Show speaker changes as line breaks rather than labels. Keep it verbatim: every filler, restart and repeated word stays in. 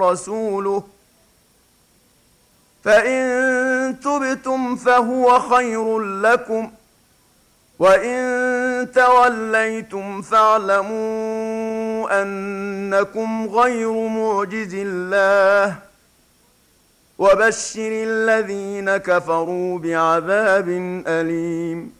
ورسوله، فإن تبتم فهو خير لكم، وإن توليتم فاعلموا أنكم غير معجز الله، وبشر الذين كفروا بعذاب أليم.